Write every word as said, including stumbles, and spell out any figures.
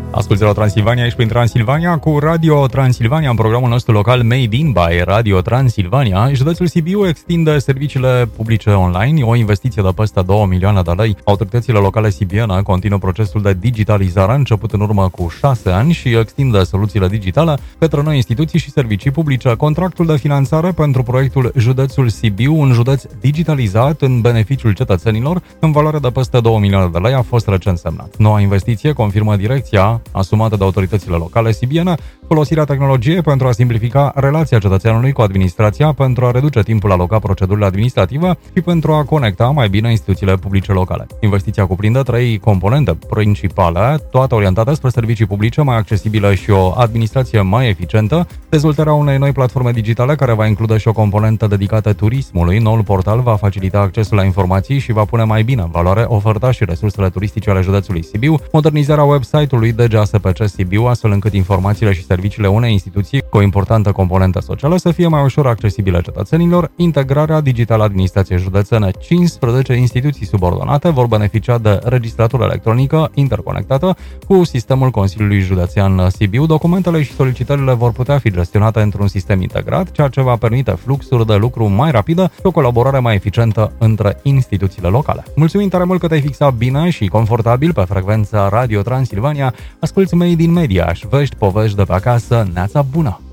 Asculți la Transilvania, ești prin Transilvania cu Radio Transilvania în programul nostru local Made in by Radio Transilvania. Județul Sibiu extinde serviciile publice online, o investiție de peste două milioane de lei. Autoritățile locale sibiene continuă procesul de digitalizare început în urmă cu șase ani și extinde soluțiile digitale către noi instituții și servicii publice. Contractul de finanțare pentru proiectul Județul Sibiu, un județ digitalizat în beneficiul cetățenilor, în valoare de peste două milioane de lei, a fost recent semnat. Noua investiție confirmă direcția asumată de autoritățile locale sibiene, folosirea tehnologiei pentru a simplifica relația cetățeanului cu administrația, pentru a reduce timpul alocat procedurile administrative și pentru a conecta mai bine instituțiile publice locale. Investiția cuprinde trei componente principale, toate orientate spre servicii publice mai accesibile și o administrație mai eficientă, dezvoltarea unei noi platforme digitale care va include și o componentă dedicată turismului. Noul portal va facilita accesul la informații și va pune mai bine în valoare oferta și resursele turistice ale județului Sibiu, modernizarea website-ului D G A S P C Sibiu, astfel încât informațiile și serviciile unei instituții cu o importantă componentă socială să fie mai ușor accesibile cetățenilor, integrarea digitală a administrației județene. cincisprezece instituții subordonate vor beneficia de registratură electronică interconectată cu sistemul Consiliului Județean Sibiu. Documentele și solicitările vor putea fi gestionate într-un sistem integrat, ceea ce va permite fluxuri de lucru mai rapidă și o colaborare mai eficientă între instituțiile locale. Mulțumim tare mult că te-ai fixat bine și confortabil pe frecvența Radio Transilvania. Asculți Made in Media și vești povești de pe acasă. Neața bună!